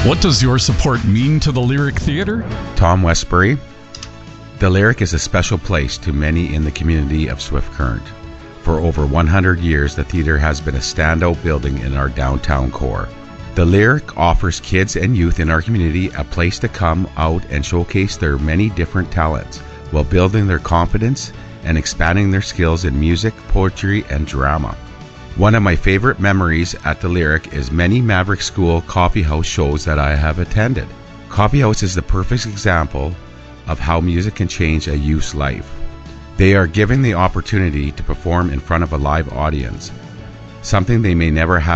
What does your support mean to the Lyric Theatre? Tom Westbury. The Lyric is a special place to many in the community of Swift Current. For over 100 years, the theater has been a standout building in our downtown core. The Lyric offers kids and youth in our community a place to come out and showcase their many different talents while building their confidence and expanding their skills in music, poetry, and drama. One of my favorite memories at the Lyric is many Maverick School Coffee House shows that I have attended. Coffee House is the perfect example of how music can change a youth's life. They are given the opportunity to perform in front of a live audience, something they may never have